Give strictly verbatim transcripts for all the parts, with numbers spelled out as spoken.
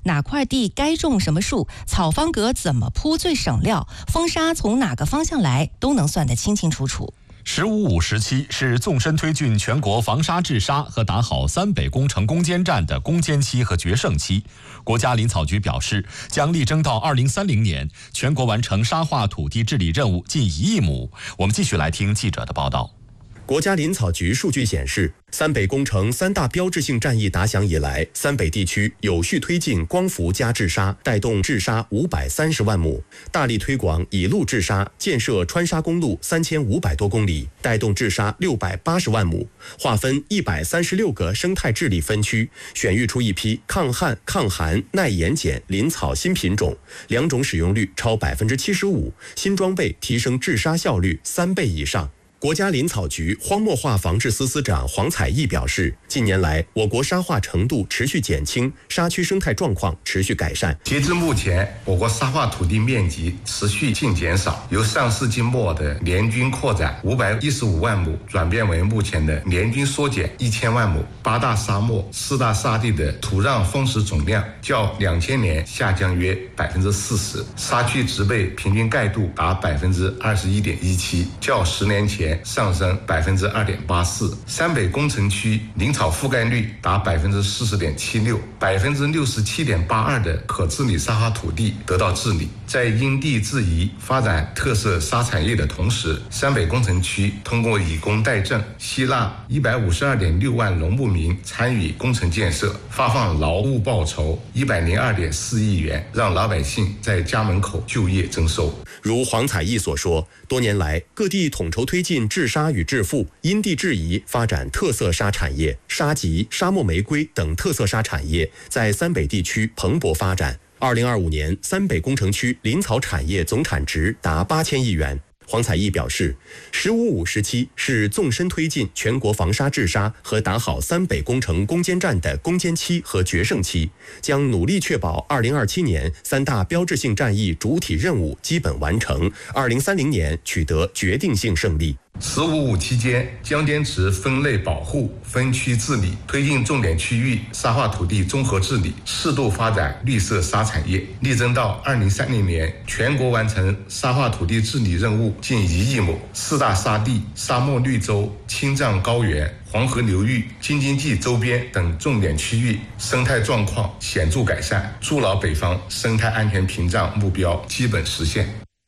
哪块地该种什么树，草方格怎么铺最省料，风沙从哪个方向来，都能算得清清楚楚。 十五五时期是纵深推进全国防沙治沙和打好三北工程攻坚战的攻坚期和决胜期。国家林草局表示，将力争到二零三零年全国完成沙化土地治理任务近一亿亩。我们继续来听记者的报道。 国家林草局数据显示，三北工程三大标志性战役打响以来，三北地区有序推进光伏加治沙，带动治沙五百三十万亩；大力推广以路治沙，建设川沙公路三千五百多公里，带动治沙六百八十万亩；划分一百三十六个生态治理分区，选育出一批抗旱、抗寒、耐盐碱林草新品种，两种使用率超百分之七十五，新装备提升治沙效率三倍以上。国家林草局荒漠化防治司司长黄彩义表示，近年来我国沙化程度持续减轻，沙区生态状况持续改善。 截至目前，我国沙化土地面积持续性减少，由上世纪末的年均扩展五百一十五万亩，转变为目前的年均缩减一千万亩。八大沙漠、四大沙地的土壤丰实总量较两千年下降约百分之四十，沙区植被平均盖度达百分之二十一点一七，较十年前上升百分之二点八四。三北工程区林草覆盖率达百分之四十点七六，百分之六十七点八二的可治理沙化土地得到治理。在因地制宜发展特色沙产业的同时，三北工程区通过以工代赈，吸纳一百五十二点六万农牧民参与工程建设，发放劳务报酬一百零二点四亿元，让老百姓在家门口就业增收。 如黄彩义所说，多年来各地统筹推进治沙与治复，因地制宜发展特色沙产业，沙棘、沙漠玫瑰等特色沙产业在三北地区蓬勃发展。二零二五年，三北工程区林草产业总产值达八千亿元。黄彩义表示，十五五时期是纵深推进全国防沙治沙和打好三北工程攻坚战的攻坚期和决胜期，将努力确保二零二七年三大标志性战役主体任务基本完成，二零三零年取得决定性胜利。 十五五期间，将坚持分类保护、分区治理，推进重点区域沙化土地综合治理，适度发展绿色沙产业，力争到二零三零年全国完成沙化土地治理任务近一亿亩。四大沙地、沙漠绿洲、青藏高原、黄河流域、京津冀周边等重点区域生态状况显著改善，筑牢北方生态安全屏障目标基本实现。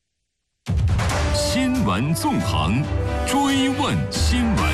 新闻纵横，追问新闻。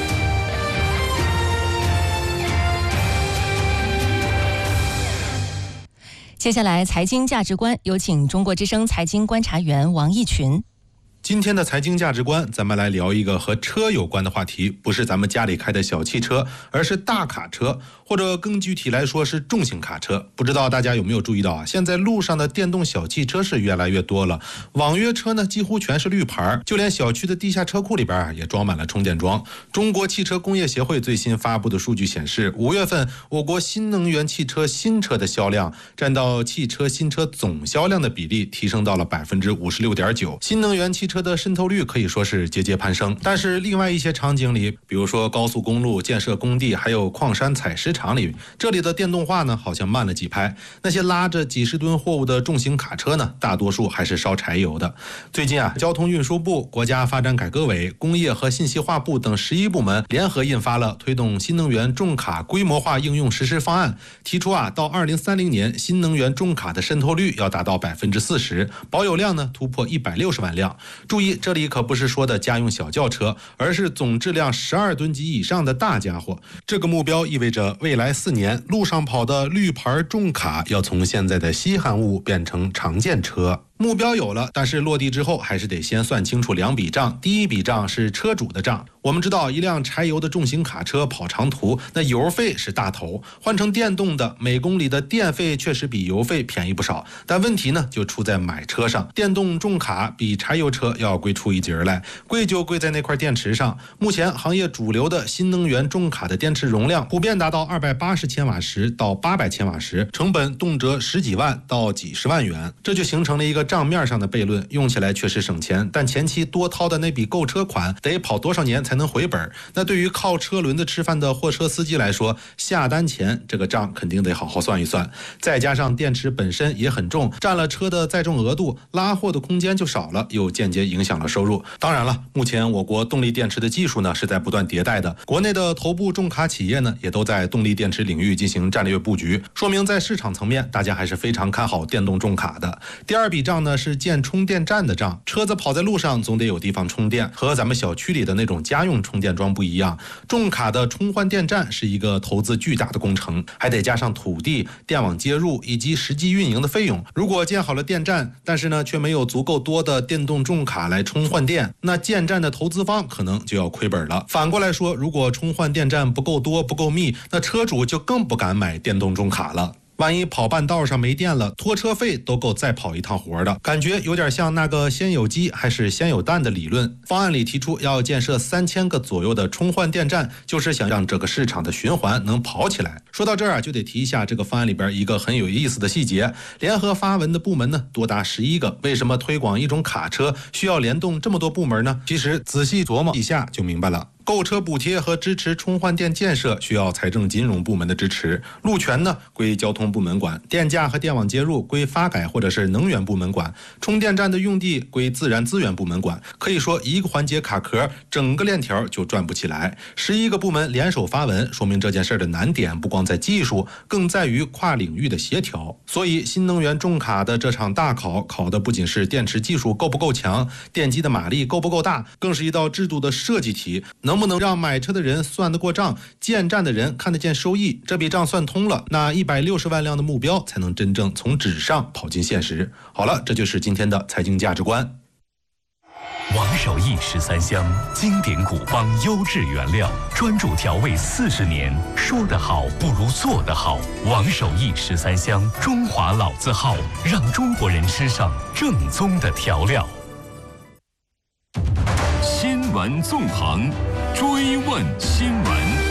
接下来，财经价值观，有请中国之声财经观察员王毅群。 今天的财经价值观，咱们来聊一个和车有关的话题，不是咱们家里开的小汽车，而是大卡车，或者更具体来说是重型卡车。不知道大家有没有注意到啊？现在路上的电动小汽车是越来越多了，网约车呢几乎全是绿牌，就连小区的地下车库里边也装满了充电桩。中国汽车工业协会最新发布的数据显示，五月份我国新能源汽车新车的销量占到汽车新车总销量的比例提升到了百分之五十六点九，新能源汽车的渗透率可以说是节节攀升。但是另外一些场景里，比如说高速公路建设工地，还有矿山采石场里，这里的电动化呢好像慢了几拍。那些拉着几十吨货物的重型卡车呢，大多数还是烧柴油的。最近啊，交通运输部、国家发展改革委、工业和信息化部等十一部门联合印发了推动新能源重卡规模化应用实施方案，提出啊，到二零三零年新能源重卡的渗透率要达到百分之四十，保有量呢突破一百六十万辆。注意，这里可不是说的家用小轿车，而是总质量十二吨级以上的大家伙。这个目标意味着未来四年路上跑的绿牌重卡要从现在的稀罕物变成常见车。目标有了，但是落地之后还是得先算清楚两笔账。第一笔账是车主的账。我们知道，一辆柴油的重型卡车跑长途，那油费是大头，换成电动的，每公里的电费确实比油费便宜不少。但问题呢，就出在买车上。电动重卡比柴油车要贵出一截来，贵就贵在那块电池上。目前行业主流的新能源重卡的电池容量普遍达到二百八十千瓦时到八百千瓦时，成本动辄十几万到几十万元，这就形成了一个账面上的悖论，用起来确实省钱，但前期多掏的那笔购车款得跑多少年才能回本？那对于靠车轮子吃饭的货车司机来说，下单前这个账肯定得好好算一算。再加上电池本身也很重，占了车的载重额度，拉货的空间就少了，又间接影响了收入。当然了，目前我国动力电池的技术呢是在不断迭代的，国内的头部重卡企业呢也都在动力电池领域进行战略布局，说明在市场层面大家还是非常看好电动重卡的。第二笔账呢是建充电站的账，车子跑在路上总得有地方充电，和咱们小区里的那种家用充电桩不一样，重卡的充换电站是一个投资巨大的工程，还得加上土地、电网接入以及实际运营的费用。如果建好了电站，但是呢却没有足够多的电动重卡来充换电，那建站的投资方可能就要亏本了。反过来说，如果充换电站不够多、不够密，那车主就更不敢买电动重卡了。万一跑半道上没电了，拖车费都够再跑一趟活的，感觉有点像那个先有鸡还是先有蛋的理论。方案里提出要建设三千个左右的充换电站，就是想让这个市场的循环能跑起来。说到这儿啊，就得提一下这个方案里边一个很有意思的细节，联合发文的部门呢多达十一个，为什么推广一种卡车需要联动这么多部门呢？其实仔细琢磨一下就明白了。购车补贴和支持充换电建设需要财政金融部门的支持，路权呢归交通部门管，电价和电网接入归发改或者是能源部门管，充电站的用地归自然资源部门管。可以说一个环节卡壳，整个链条就转不起来。十一个部门联手发文，说明这件事的难点不光在技术，更在于跨领域的协调。所以新能源重卡的这场大考，考的不仅是电池技术够不够强，电机的马力够不够大，更是一道制度的设计题，能不能让买车的人算得过账，建站的人看得见收益？这笔账算通了，那一百六十万辆的目标才能真正从纸上跑进现实。好了，这就是今天的财经价值观。 王守义十三香，经典古方优质原料，专注调味四十年，说得好不如做得好。王守义十三香，中华老字号，让中国人吃上正宗的调料。 新闻纵横，追问新闻。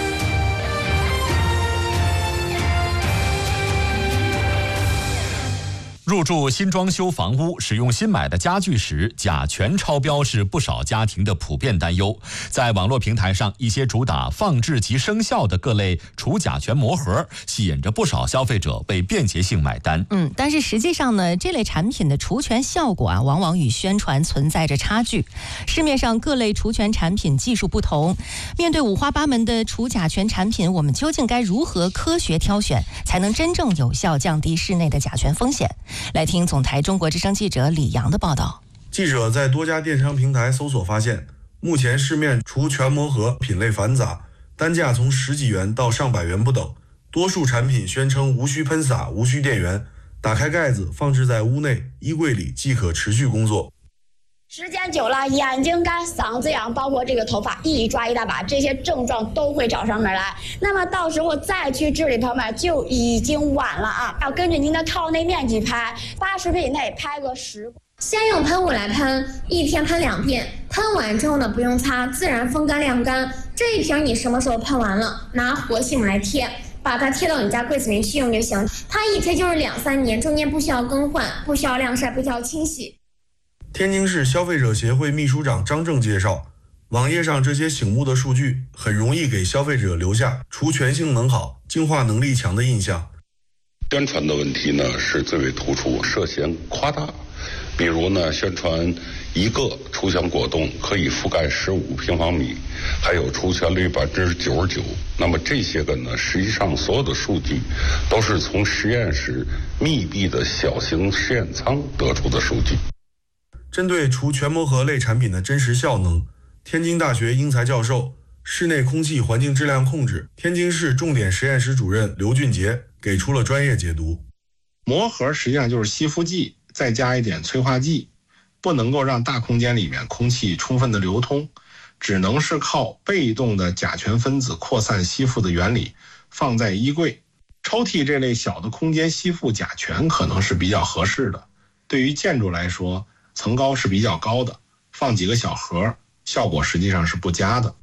入住新装修房屋，使用新买的家具时，甲醛超标是不少家庭的普遍担忧。在网络平台上，一些主打放置及生效的各类除甲醛膜盒，吸引着不少消费者为便捷性买单。 嗯，但是实际上呢，这类产品的除醛效果啊，往往与宣传存在着差距。市面上各类除醛产品技术不同，面对五花八门的除甲醛产品，我们究竟该如何科学挑选，才能真正有效降低室内的甲醛风险？来听总台中国之声记者李阳的报道。 记者在多家电商平台搜索发现，目前市面除醛膜盒品类繁杂，单价从十几元到上百元不等，多数产品宣称无需喷洒、无需电源，打开盖子放置在屋内衣柜里即可持续工作。 时间久了，眼睛干、嗓子痒，包括这个头发一抓一大把，这些症状都会找上门来。那么到时候再去治理，朋友们就已经晚了啊！要根据您的套内面积拍，八十平以内拍个十。 先用喷雾来喷，一天喷两遍，喷完之后呢不用擦，自然风干晾干。这一瓶你什么时候喷完了，拿活性来贴，把它贴到你家柜子里去用就行。它一贴就是两三年，中间不需要更换，不需要晾晒，不需要清洗。 天津市消费者协会秘书长张正介绍，网页上这些醒目的数据很容易给消费者留下除醛性能好、净化能力强的印象。 宣传的问题呢是最为突出，涉嫌夸大。比如呢，宣传一个除醛果冻可以覆盖十五平方米，还有除醛率百分之九十九。那么这些个呢，实际上所有的数据都是从实验室密闭的小型实验舱得出的数据。 针对除醛膜盒类产品的真实效能，天津大学英才教授、室内空气环境质量控制天津市重点实验室主任刘俊杰给出了专业解读。 膜盒实际上就是吸附剂，再加一点催化剂，不能够让大空间里面空气充分的流通，只能是靠被动的甲醛分子扩散吸附的原理，放在衣柜、抽屉这类小的空间吸附甲醛可能是比较合适的。对于建筑来说，层高是比较高的，放几个小盒，效果实际上是不佳的。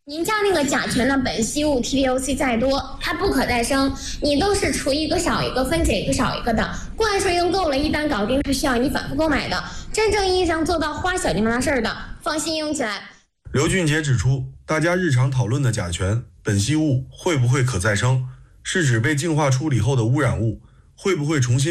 您家那个甲醛的苯系物 T D O C 再多，它不可再生，你都是除一个少一个，分解一个少一个的。灌水用够了，一单搞定是需要你反复购买的。真正意义上做到花小鸡毛大事儿的，放心用起来。 刘俊杰指出，大家日常讨论的甲醛、苯系物会不会可再生，是指被净化处理后的污染物会不会重新